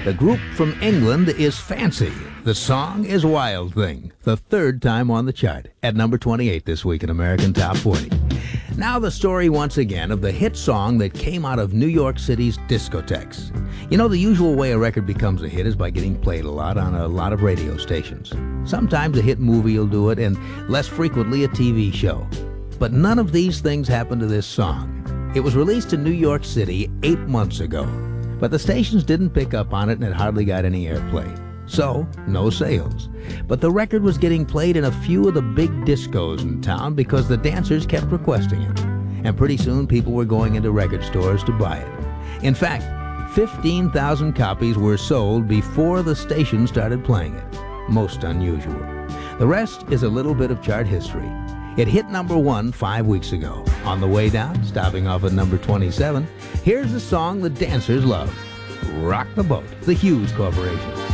The group from England is Fancy. The song is Wild Thing, the third time on the chart, at number 28 this week in American Top 40. Now the story once again of the hit song that came out of New York City's discotheques. You know, the usual way a record becomes a hit is by getting played a lot on a lot of radio stations. Sometimes a hit movie will do it, and less frequently a TV show. But none of these things happened to this song. It was released in New York City 8 months ago, but the stations didn't pick up on it and it hardly got any airplay. So, no sales. But the record was getting played in a few of the big discos in town because the dancers kept requesting it. And pretty soon people were going into record stores to buy it. In fact, 15,000 copies were sold before the station started playing it. Most unusual. The rest is a little bit of chart history. It hit number 1 5 weeks ago. On the way down, stopping off at number 27, here's the song the dancers love. Rock the Boat, the Hughes Corporation.